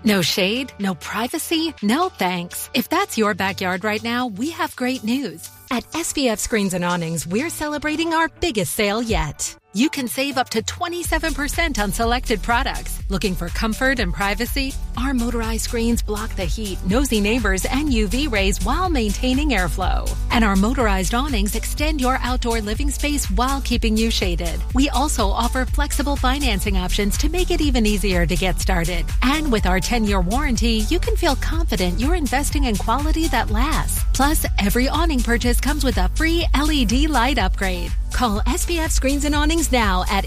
No shade, no privacy, no thanks. If that's your backyard right now, we have great news. At SPF Screens and Awnings, we're celebrating our biggest sale yet. You can save up to 27% on selected products. Looking for comfort and privacy? Our motorized screens block the heat, nosy neighbors, and UV rays while maintaining airflow. And our motorized awnings extend your outdoor living space while keeping you shaded. We also offer flexible financing options to make it even easier to get started. And with our 10-year warranty, you can feel confident you're investing in quality that lasts. Plus, every awning purchase comes with a free LED light upgrade. Call SPF Screens and Awnings now at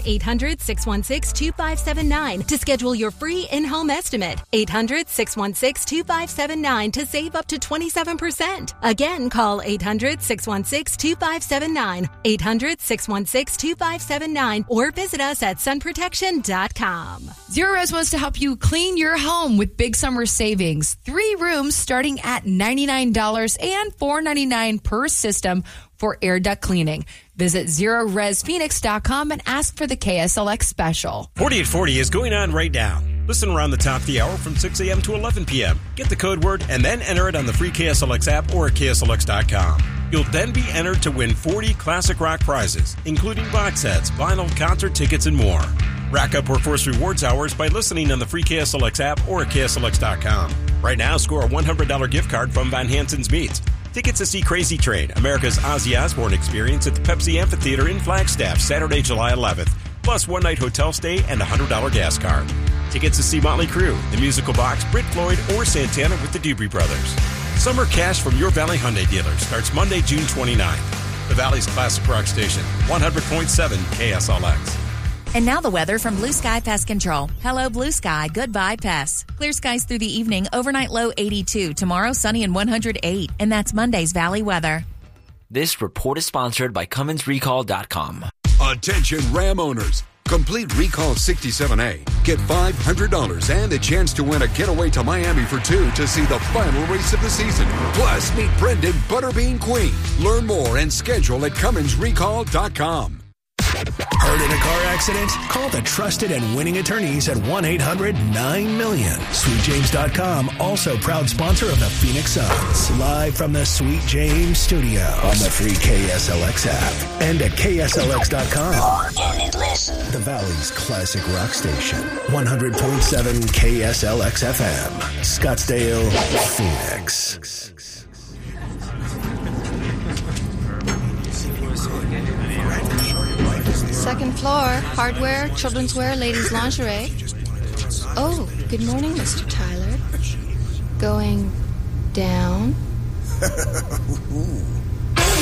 800-616-2579 to schedule your free in-home estimate. 800-616-2579 to save up to 27%. Again, call 800-616-2579, 800-616-2579, or visit us at sunprotection.com. Zero Res wants to help you clean your home with big summer savings. 3 rooms starting at $99 and $4.99 per system for air duct cleaning. Visit ZeroResPhoenix.com and ask for the KSLX special. 4840 is going on right now. Listen around the top of the hour from 6 a.m. to 11 p.m. Get the code word and then enter it on the free KSLX app or at KSLX.com. You'll then be entered to win 40 classic rock prizes, including box sets, vinyl, concert tickets, and more. Rack up Workforce Rewards hours by listening on the free KSLX app or at KSLX.com. Right now, score a $100 gift card from Van Hansen's Meats. Tickets to see Crazy Train, America's Ozzy Osbourne experience at the Pepsi Amphitheater in Flagstaff, Saturday, July 11th. Plus one-night hotel stay and a $100 gas card. Tickets to see Motley Crue, The Musical Box, Brit Floyd, or Santana with the Dewberry Brothers. Summer cash from your Valley Hyundai dealer starts Monday, June 29th. The Valley's classic rock station, 100.7 KSLX. And now the weather from Blue Sky Pest Control. Hello, Blue Sky. Goodbye, pests. Clear skies through the evening. Overnight low 82. Tomorrow, sunny and 108. And that's Monday's Valley weather. This report is sponsored by CummonsRecall.com. Attention Ram owners. Complete Recall 67A. Get $500 and a chance to win a getaway to Miami for 2 to see the final race of the season. Plus, meet Brendan Butterbean Queen. Learn more and schedule at CummonsRecall.com. Hurt in a car accident? Call the trusted and winning attorneys at 1-800-9-MILLION. SweetJames.com, also proud sponsor of the Phoenix Suns. Live from the Sweet James studio on the free KSLX app and at KSLX.com. The Valley's classic rock station. 100.7 KSLX FM. Scottsdale, Phoenix. Second floor, hardware, children's wear, ladies' lingerie. Oh, good morning, Mr. Tyler. Going down?